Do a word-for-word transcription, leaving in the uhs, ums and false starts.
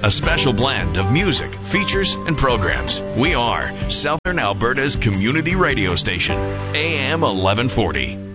a special blend of music, features, and programs. We are Southern Alberta's community radio station, A M eleven forty.